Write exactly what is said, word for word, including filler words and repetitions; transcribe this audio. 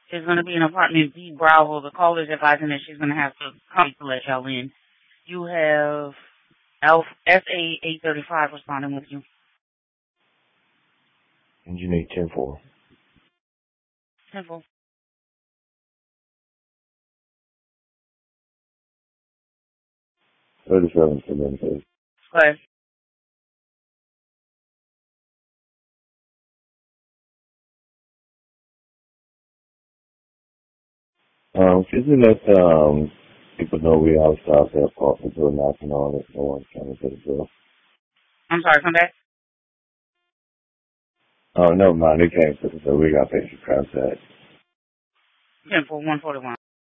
is going to be in apartment B Bravo. The caller is advising that she's going to have to come to let y'all in. You have S A eight thirty-five responding with you. And you need ten four. ten four. thirty-seven for them, please. Okay. Um, could you let um, people know we outside their apartment door knocking on it? No one's trying to get a bill. I'm sorry, come back. Oh, never mind. They can't put the bill. We got basic contact. ten four, one forty-one.